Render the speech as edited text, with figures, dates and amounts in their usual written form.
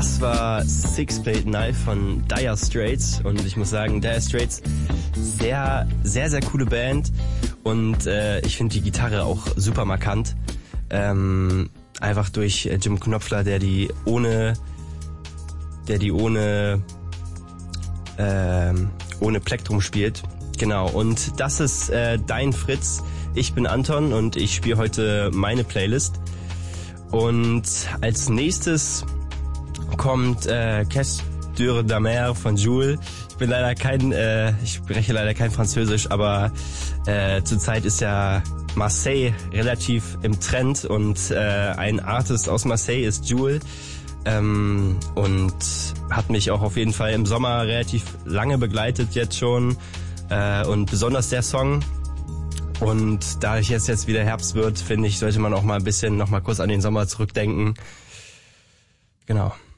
Das war Six Plate Knife von Dire Straits und ich muss sagen, Dire Straits sehr, sehr, sehr coole Band und ich finde die Gitarre auch super markant. Einfach durch Jim Knopfler, der die ohne Plektrum spielt. Genau, und das ist Dein Fritz. Ich bin Anton und ich spiele heute meine Playlist. Und als nächstes kommt Caisse de Mer von Jul. Ich spreche leider kein Französisch, aber zurzeit ist ja Marseille relativ im Trend und ein Artist aus Marseille ist Jul und hat mich auch auf jeden Fall im Sommer relativ lange begleitet jetzt schon und besonders der Song. Und da jetzt wieder Herbst wird, finde ich, sollte man auch mal ein bisschen noch mal kurz an den Sommer zurückdenken. Genau.